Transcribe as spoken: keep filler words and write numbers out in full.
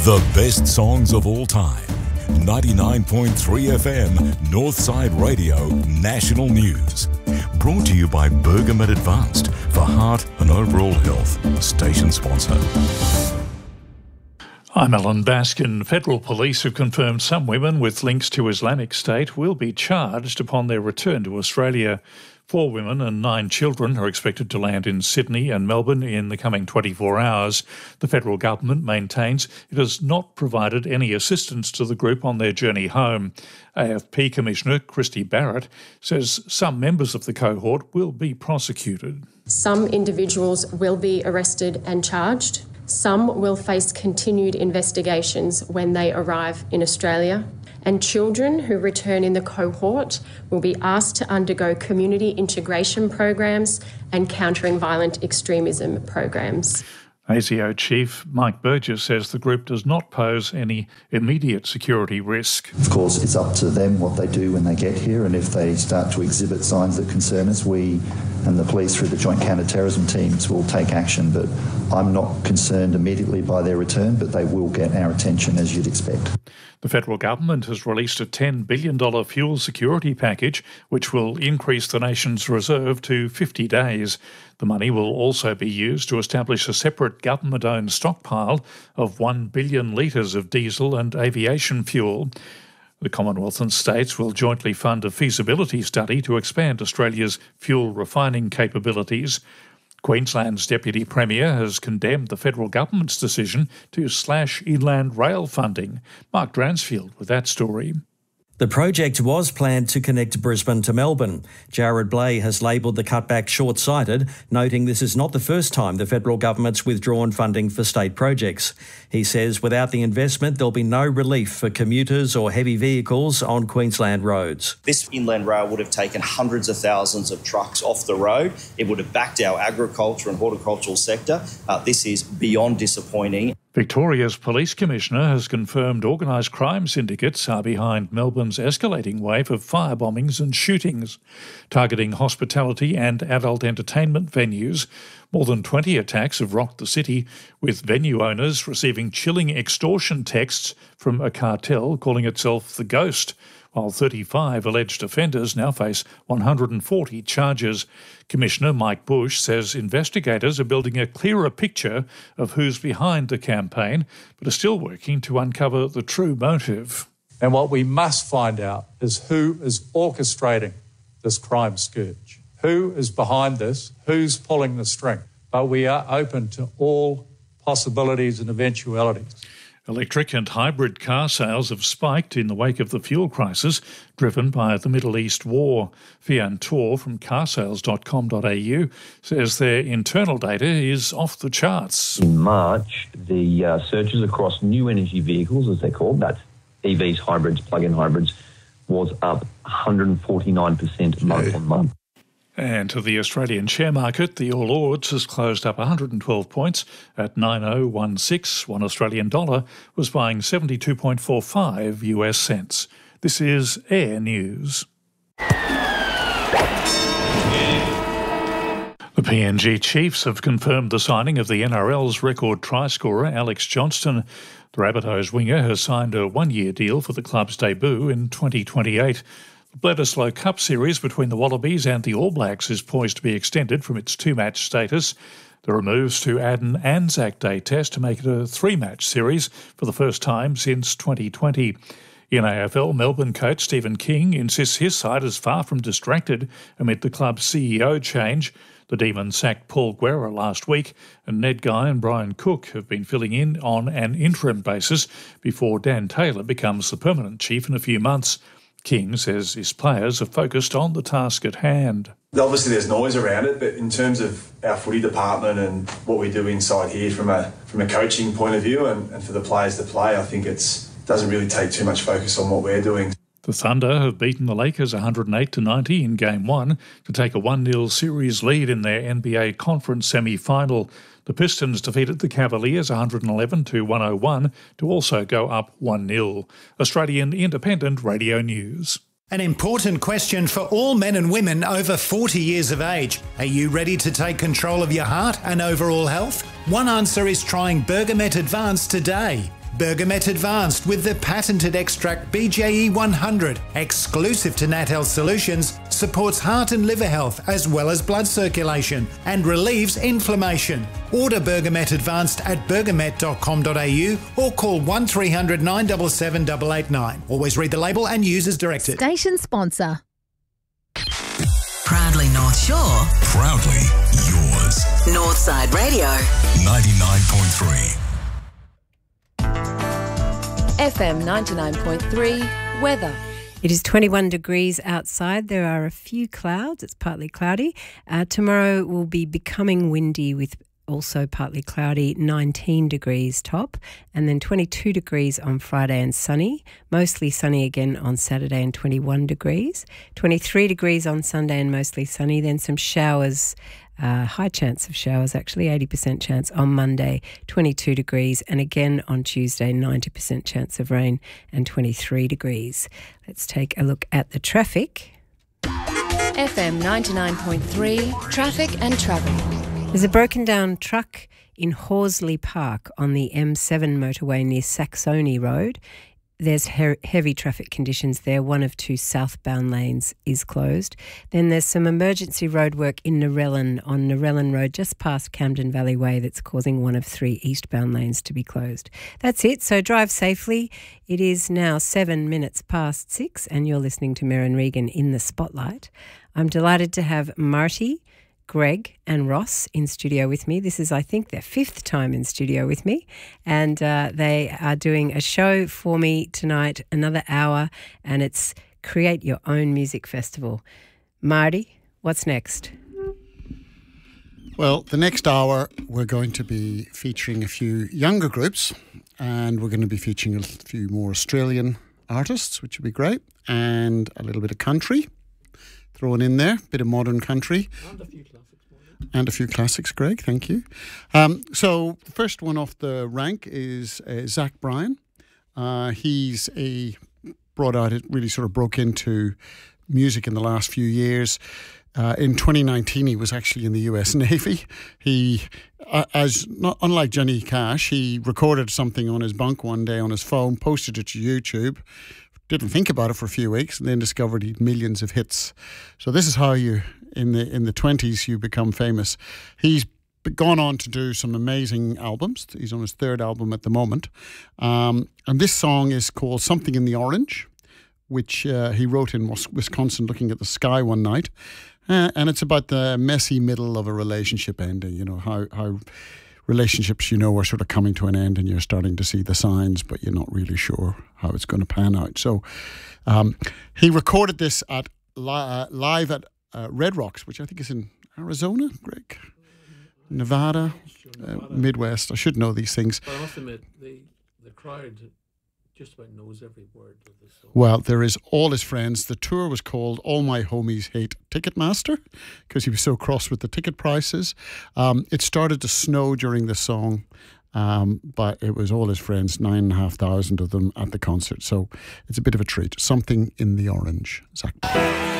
The best songs of all time. ninety-nine point three F M, Northside Radio, National News. Brought to you by Bergamet Advanced for heart and overall health. Station sponsor. I'm Alan Baskin. Federal police have confirmed some women with links to Islamic State will be charged upon their return to Australia. Four women and nine children are expected to land in Sydney and Melbourne in the coming twenty-four hours. The federal government maintains it has not provided any assistance to the group on their journey home. A F P Commissioner Christy Barrett says some members of the cohort will be prosecuted. Some individuals will be arrested and charged. Some will face continued investigations when they arrive in Australia. And children who return in the cohort will be asked to undergo community integration programs and countering violent extremism programs. A S I O Chief Mike Burgess says the group does not pose any immediate security risk. Of course, it's up to them what they do when they get here, and if they start to exhibit signs that concern us, we and the police through the Joint Counter-Terrorism teams will take action. But I'm not concerned immediately by their return, but they will get our attention as you'd expect. The federal government has released a ten billion dollars fuel security package, which will increase the nation's reserve to fifty days. The money will also be used to establish a separate government-owned stockpile of one billion litres of diesel and aviation fuel. The Commonwealth and states will jointly fund a feasibility study to expand Australia's fuel refining capabilities. Queensland's Deputy Premier has condemned the federal government's decision to slash inland rail funding. Mark Dransfield with that story. The project was planned to connect Brisbane to Melbourne. Jared Blay has labelled the cutback short-sighted, noting this is not the first time the federal government's withdrawn funding for state projects. He says without the investment, there'll be no relief for commuters or heavy vehicles on Queensland roads. This inland rail would have taken hundreds of thousands of trucks off the road. It would have backed our agriculture and horticultural sector. Uh, this is beyond disappointing. Victoria's Police Commissioner has confirmed organised crime syndicates are behind Melbourne's escalating wave of fire bombings and shootings, targeting hospitality and adult entertainment venues. More than twenty attacks have rocked the city, with venue owners receiving chilling extortion texts from a cartel calling itself The Ghost, while thirty-five alleged offenders now face one hundred forty charges. Commissioner Mike Bush says investigators are building a clearer picture of who's behind the campaign, but are still working to uncover the true motive. And what we must find out is who is orchestrating this crime scourge, who is behind this, who's pulling the string. But we are open to all possibilities and eventualities. Electric and hybrid car sales have spiked in the wake of the fuel crisis, driven by the Middle East war. Fian Tor from car sales dot com dot a u says their internal data is off the charts. In March, the uh, searches across new energy vehicles, as they're called, that's E Vs, hybrids, plug-in hybrids, was up one hundred forty-nine percent month on month. And to the Australian share market, the All Ords has closed up one hundred twelve points at nine thousand sixteen. One Australian dollar was buying seventy-two point four five U S cents. This is Air News. The P N G Chiefs have confirmed the signing of the N R L's record try scorer Alex Johnston. The Rabbitohs winger has signed a one-year deal for the club's debut in twenty twenty-eight. The Bledisloe Cup series between the Wallabies and the All Blacks is poised to be extended from its two-match status. There are moves to add an Anzac Day test to make it a three-match series for the first time since twenty twenty. In A F L, Melbourne coach Stephen King insists his side is far from distracted amid the club's C E O change. The Demons sacked Paul Guerra last week, and Ned Guy and Brian Cook have been filling in on an interim basis before Dan Taylor becomes the permanent chief in a few months. King says his players are focused on the task at hand. Obviously there's noise around it, but in terms of our footy department and what we do inside here from a from a coaching point of view and, and for the players to play, I think it doesn't really take too much focus on what we're doing. The Thunder have beaten the Lakers one hundred eight to ninety in Game one to take a one nil series lead in their N B A Conference semi-final. The Pistons defeated the Cavaliers one hundred eleven to one oh one to also go up one nil. Australian Independent Radio News. An important question for all men and women over forty years of age. Are you ready to take control of your heart and overall health? One answer is trying Bergamet Advanced today. Bergamet Advanced with the patented extract B J E one hundred, exclusive to Nat Health Solutions, supports heart and liver health as well as blood circulation and relieves inflammation. Order Bergamet Advanced at bergamet dot com dot a u or call one three hundred nine seven seven eight eight nine. Always read the label and use as directed. Station sponsor. Proudly North Shore. Proudly yours. Northside Radio. ninety-nine point three. F M ninety-nine point three, weather. It is twenty-one degrees outside. There are a few clouds. It's partly cloudy. Uh, tomorrow will be becoming windy with also partly cloudy, nineteen degrees top, and then twenty-two degrees on Friday and sunny. Mostly sunny again on Saturday and twenty-one degrees. twenty-three degrees on Sunday and mostly sunny. Then some showers. Uh, high chance of showers, actually, eighty percent chance on Monday, twenty-two degrees, and again on Tuesday, ninety percent chance of rain and twenty-three degrees. Let's take a look at the traffic. F M ninety-nine point three, traffic and travel. There's a broken down truck in Horsley Park on the M seven motorway near Saxony Road. There's he- heavy traffic conditions there. One of two southbound lanes is closed. Then there's some emergency roadwork in Narellan on Narellan Road just past Camden Valley Way that's causing one of three eastbound lanes to be closed. That's it. So drive safely. It is now seven minutes past six and you're listening to Merrin Regan in the Spotlight. I'm delighted to have Marty, Greg and Ross in studio with me. This is, I think, their fifth time in studio with me. And uh, they are doing a show for me tonight, another hour, and it's Create Your Own Music Festival. Marty, what's next? Well, the next hour we're going to be featuring a few younger groups, and we're going to be featuring a few more Australian artists, which would be great, and a little bit of country thrown in there, a bit of modern country. And a few classics. And a few classics, Greg, thank you. Um, so the first one off the rank is uh, Zach Bryan. Uh, he's a brought out, it really sort of broke into music in the last few years. Uh, in twenty nineteen, he was actually in the U S Navy. He, uh, as not unlike Johnny Cash, he recorded something on his bunk one day on his phone, posted it to YouTube. Didn't think about it for a few weeks, and then discovered he had millions of hits. So this is how you, in the in the twenties, you become famous. He's gone on to do some amazing albums. He's on his third album at the moment, um, and this song is called "Something in the Orange," which uh, he wrote in Wisconsin, looking at the sky one night, uh, and it's about the messy middle of a relationship ending. You know how how. relationships, you know, are sort of coming to an end and you're starting to see the signs, but you're not really sure how it's going to pan out. So um, he recorded this at li- uh, live at uh, Red Rocks, which I think is in Arizona, Greg? Nevada, uh, Midwest. I should know these things. But I must admit, the, the crowd just about knows every word of the song. Well, there is all his friends. The tour was called All My Homies Hate Ticketmaster because he was so cross with the ticket prices. Um, it started to snow during the song, um, but it was all his friends, nine and a half thousand of them at the concert. So it's a bit of a treat. Something in the Orange. Zach.